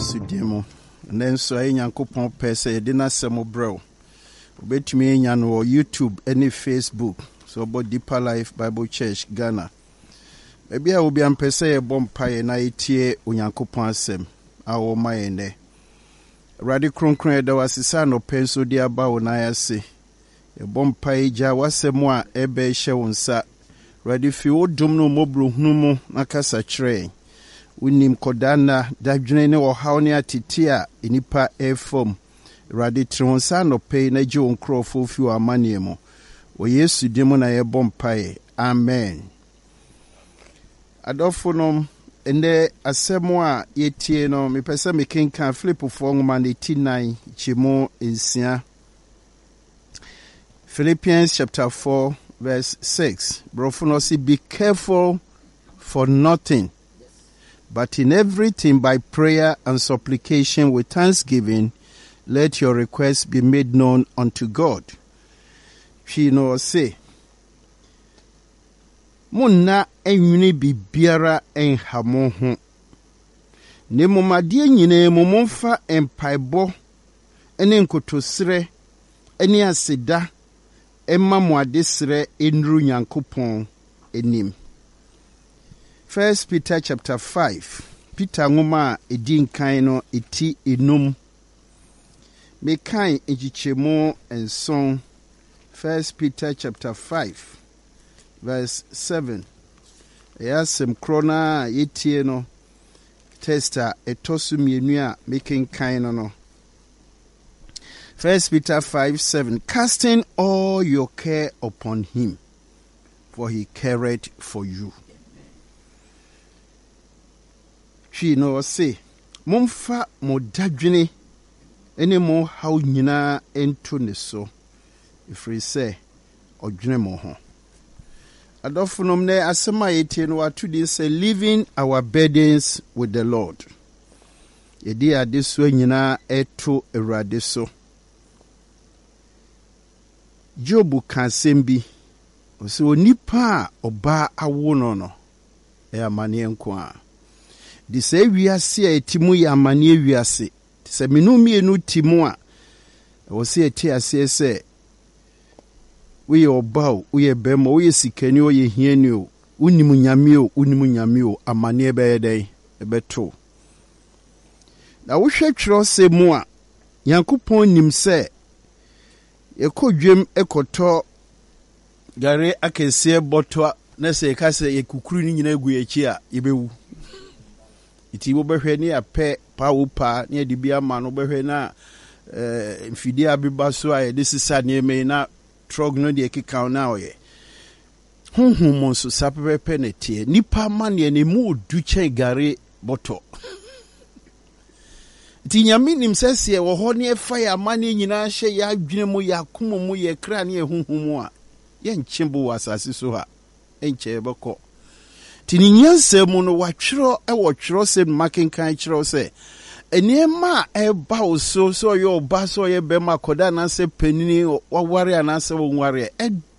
Sudiemo. And then so I Yankopon Pese, Dina Samo Bro. Bet me in YouTube, any Facebook. So about Deeper Life Bible Church, Ghana. Maybe I will be on Pese a bomb pie na itie Unyankopon Sem. Awo mayende. Radi Kronkron da wasisa no penso dia ba onaya se. E bomb pie ja wasemwa ebe she wonsa. Radi fi odum no mobru hunu na kasa kyerɛ. Unim kodana dadwene ne ohaw ne atitia enipa efom. Radi tronsa no pay na je onkrofo fi o amaniemo. O Yesu dimo na ye bomb pie. Amen. Adofonom ende asemwa yetie no me pese me kenkan Philip fo ngoma 89 chimo ensia. Philippians chapter 4 verse 6. Brofono say be careful for nothing, but in everything by prayer and supplication with thanksgiving let your requests be made known unto God. She no say Munna enwini bibiara enhamo ho. Ne momade nyine momfa empaibo ene nkotosre ene aseda emma moadesre enru Nyankopon enim. 1 Peter chapter 5. Peter ngoma edi nkan no eti enum. Me kan ejichemo enson. 1 Peter chapter 5. Verse 7. Yasem krona yetie no testa etosu mienu a making kind no. 1 Peter 5:7. Casting all your care upon him, for he careth for you. She no say, Mumfa mo dadwene ene mo haw nyina ento ne so. Ifri say odwene mo ho. Adofunom ne asema yetie no atudi say living our burdens with the Lord. Yedi adeso nyina eto Awurade so. Job kan sembi. Osi onipa oba awo no e amane nko a. Di se wiase a etimu ya amane wiase. Se menumi enu timu a. Osi eti ase se we obao, we bemo, we sikeni, we hienio, unimu nyamio, amani ebede, ebeto. Na wushe chiro se mua, Yankopon nimse, eko dwem ekoto, gare akese botwa, nese ekase ekukuru ni nyina egu echi a, yebewu. Iti wobehwe ni ape, pa upa, ni edibia mano, behwe na, mfidi abibaso a, edisisa ni eme na, trog no de kika na oye honhom so sapepe ne tie nipa mane ne mu du chen gare boto ti nyame nim sese wo ho ne fa ya mane nyina hye ya adwene mu ya komo mu ye kra ne honhom a ye nchembo wasase so ha enche beko ti ni nyanse mu no watwero e wo twero se makenkan twero se enema eba oso so yo ba so ye be makoda na se penini waware na se wonware